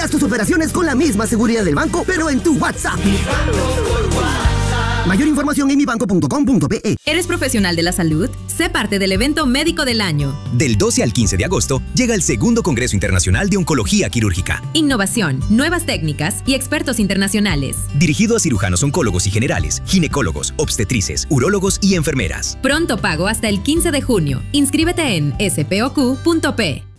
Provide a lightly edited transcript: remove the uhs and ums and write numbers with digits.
haz tus operaciones con la misma seguridad del banco, pero en tu WhatsApp. Mayor información en mibanco.com.pe. ¿Eres profesional de la salud? Sé parte del evento médico del año. Del 12 al 15 de agosto llega el segundo Congreso Internacional de Oncología Quirúrgica. Innovación, nuevas técnicas y expertos internacionales. Dirigido a cirujanos oncólogos y generales, ginecólogos, obstetrices, urólogos y enfermeras. Pronto pago hasta el 15 de junio. Inscríbete en spoq.p.